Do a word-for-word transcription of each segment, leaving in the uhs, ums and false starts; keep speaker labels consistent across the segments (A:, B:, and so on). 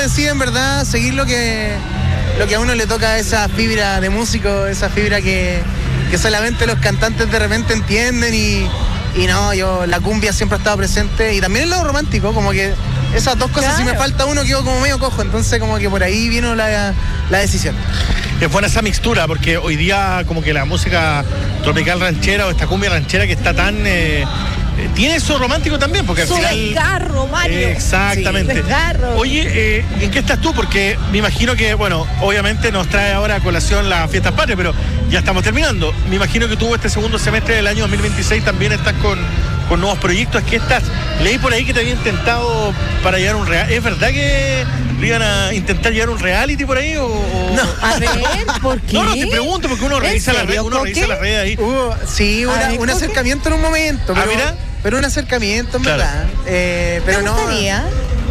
A: sí, en verdad, seguir lo que, lo que a uno le toca, esa fibra de músico, esa fibra que, que solamente los cantantes de repente entienden y, y no, yo, la cumbia siempre ha estado presente y también el lado romántico, como que esas dos cosas, claro. Si me falta uno quedo como medio cojo, entonces como que por ahí vino la, la decisión.
B: Es buena esa mixtura, porque hoy día como que la música tropical ranchera o esta cumbia ranchera que está tan... Eh, tiene eso romántico también, porque al
C: Su
B: final...
C: desgarro, Mario.
B: Eh, exactamente.
C: Sí, desgarro.
B: Oye, eh, ¿en qué estás tú? Porque me imagino que, bueno, obviamente nos trae ahora a colación las fiestas patrias, pero ya estamos terminando. Me imagino que tú este segundo semestre del año dos mil veintiséis también estás con, con nuevos proyectos. ¿Qué estás? Leí por ahí que te había intentado para llegar a un reality. ¿Es verdad que iban a intentar llegar a un reality por ahí? O, o...
C: No. A ver, ¿por qué?
B: No, no, te pregunto porque uno revisa la red, uno revisa las redes ahí.
A: Hubo, sí, una, ver, un acercamiento en un momento. Pero,
B: ah, mira.
A: Pero un acercamiento, en
B: claro.
A: verdad. Eh, pero
C: ¿Te
A: no.
C: gustaría?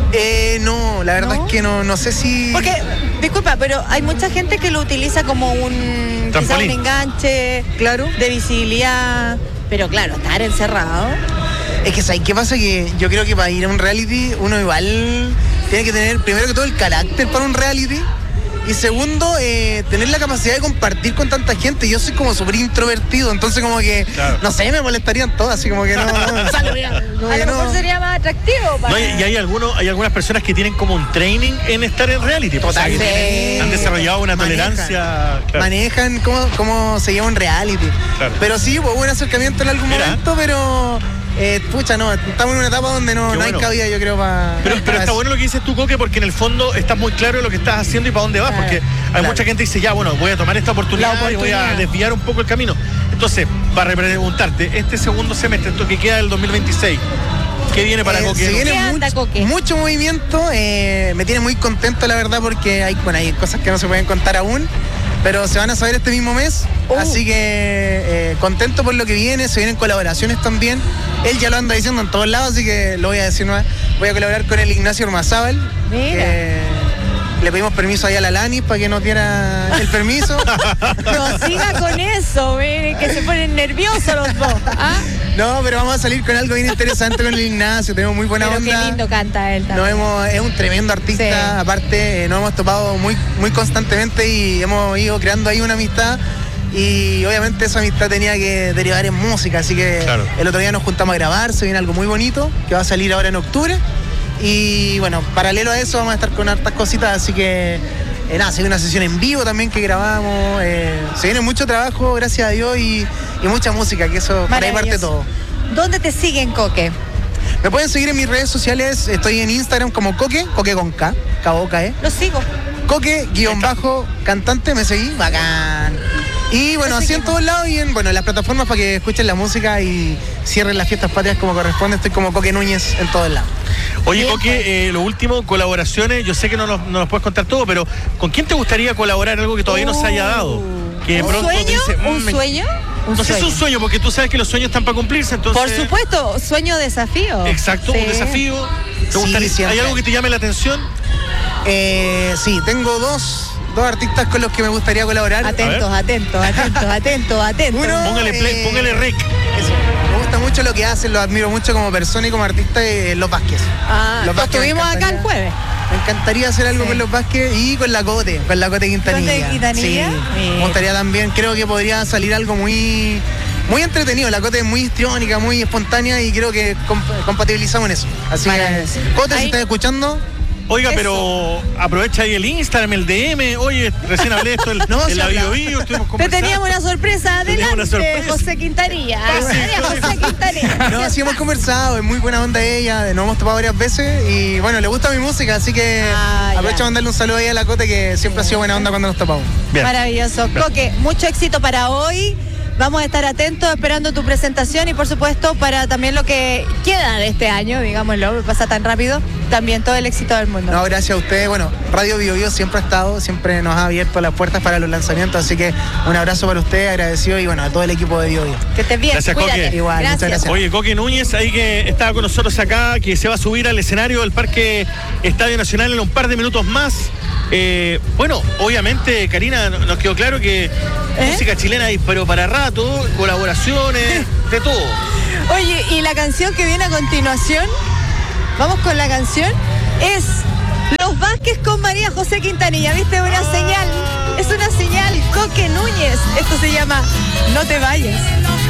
A: Eh, no, la verdad ¿No? es que no, no sé si...
C: Porque, disculpa, pero hay mucha gente que lo utiliza como un, quizá un enganche,
A: claro,
C: de visibilidad, pero claro, estar encerrado.
A: Es que, ¿sabes qué pasa? Que yo creo que para ir a un reality uno igual tiene que tener, primero que todo, el carácter para un reality. Y segundo, eh, tener la capacidad de compartir con tanta gente. Yo soy como súper introvertido, entonces como que, claro. no sé, me molestarían todas, así como que no... no,
C: no a lo mejor no. sería más atractivo para...
B: No, y hay, algunos, hay algunas personas que tienen como un training en estar en reality.
A: Total,
B: o sea,
A: sí.
B: Han desarrollado una manejan, tolerancia...
A: Claro. Manejan cómo, cómo se lleva un reality. Claro. Pero sí, hubo un acercamiento en algún Mira. momento, pero... Eh, pucha, no, estamos en una etapa donde no, no bueno. hay cabida, yo creo, para...
B: Pero, pero está bueno lo que dices tú, Coque, porque en el fondo estás muy claro de lo que estás haciendo y para dónde vas, claro, porque hay claro. mucha gente que dice, ya, bueno, voy a tomar esta oportunidad, oportunidad y voy a desviar un poco el camino. Entonces, para preguntarte, este segundo semestre, esto que queda del dos mil veintiséis, ¿qué viene para eh, Coque?
A: Se viene
C: anda,
A: mucho,
C: Coque?
A: mucho movimiento, eh, me tiene muy contento, la verdad, porque hay, bueno, hay cosas que no se pueden contar aún, pero se van a saber este mismo mes, uh. así que eh, contento por lo que viene, se vienen colaboraciones también. Él ya lo anda diciendo en todos lados, así que lo voy a decir más. Voy a colaborar con el Ignacio Ormazábal.
C: Mira.
A: Que le pedimos permiso ahí a la Lanis para que nos diera el permiso.
C: No siga con eso, miren, que se ponen nerviosos los dos. ¿Ah?
A: No, pero vamos a salir con algo bien interesante con el Ignacio, tenemos muy buena
C: pero
A: onda.
C: Qué lindo canta él también.
A: Nos hemos, es un tremendo artista, sí. Aparte eh, nos hemos topado muy, muy constantemente y hemos ido creando ahí una amistad. Y obviamente esa amistad tenía que derivar en música, así que claro. El otro día nos juntamos a grabar, se viene algo muy bonito que va a salir ahora en octubre. Y bueno, paralelo a eso vamos a estar con hartas cositas, así que eh, nada, se viene una sesión en vivo también que grabamos, eh, se viene mucho trabajo, gracias a Dios, y, y mucha música, que eso para ahí parte todo.
C: ¿Dónde te siguen, Coque?
A: Me pueden seguir en mis redes sociales, estoy en Instagram como Coque, Coque con K, K-O-K, ¿eh?
C: Lo sigo.
A: Coque, guión bajo, cantante, me seguí, bacán. Y bueno, así en todos lados y en bueno, las plataformas para que escuchen la música y cierren las fiestas patrias como corresponde. Estoy como Coque Núñez en todos lados.
B: Oye, Coque, eh, lo último, colaboraciones, yo sé que no nos, no nos puedes contar todo, pero ¿con quién te gustaría colaborar algo que todavía uh, no se haya dado? Que
C: ¿Un
B: pronto
C: sueño?
B: Dice, mmm,
C: ¿Un
B: me...
C: sueño? ¿Un
B: no sé si es un sueño, porque tú sabes que los sueños están para cumplirse, entonces...
C: Por supuesto, sueño desafío.
B: Exacto, sí. Un desafío. ¿Te gustaría? Sí, ¿hay algo que te llame la atención?
A: Eh, sí, tengo dos... Dos artistas con los que me gustaría colaborar.
C: Atentos, atentos, atentos, atentos, atentos.
A: Uno,
B: póngale, play, eh, póngale rec.
A: Eso. Me gusta mucho lo que hacen, lo admiro mucho como persona y como artista, eh, Los Vázquez.
C: Ah,
A: los
C: Vázquez estuvimos acá el jueves.
A: Me encantaría hacer algo sí. con Los Vázquez y con la Cote, con la Cote Quintanilla.
C: ¿Cote Quintanilla?
A: Sí. sí. Me gustaría también, creo que podría salir algo muy... Muy entretenido, la Cote es muy histriónica, muy espontánea y creo que comp- compatibilizamos en eso. Así que, Cote, ahí. Si estás escuchando...
B: Oiga, eso. Pero aprovecha ahí el Instagram, el D M. Oye, recién hablé de esto en no, la Bio Bio, estuvimos conversando.
C: Te teníamos una sorpresa, adelante, una sorpresa. José Quintanilla. José Quintanilla.
A: No, sí hemos conversado, es muy buena onda ella, nos hemos topado varias veces y bueno, le gusta mi música, así que ah, aprovecho a mandarle un saludo ahí a la Cote, que siempre sí. ha sido buena onda cuando nos topamos.
C: Bien. Maravilloso. Bien. Coque, mucho éxito para hoy. Vamos a estar atentos esperando tu presentación y por supuesto para también lo que queda de este año, digámoslo, pasa tan rápido, también todo el éxito del mundo.
A: No, gracias a ustedes. Bueno, Radio Bio Bio siempre ha estado, siempre nos ha abierto las puertas para los lanzamientos, así que un abrazo para ustedes, agradecido y bueno, a todo el equipo de Bio Bio.
C: Que estés bien,
B: gracias,
C: cuídate.
B: Coque.
A: Igual,
C: gracias.
A: Muchas gracias.
B: Oye, Coque Núñez, ahí que estaba con nosotros acá, que se va a subir al escenario del Parque Estadio Nacional en un par de minutos más. Eh, bueno, obviamente, Karina, nos quedó claro que ¿Eh? música chilena hay, pero para rato, colaboraciones, de todo.
C: Oye, y la canción que viene a continuación, vamos con la canción, es Los Vázquez con María José Quintanilla, ¿viste? Una ah. señal, es una señal. Coque Núñez, esto se llama No te vayas.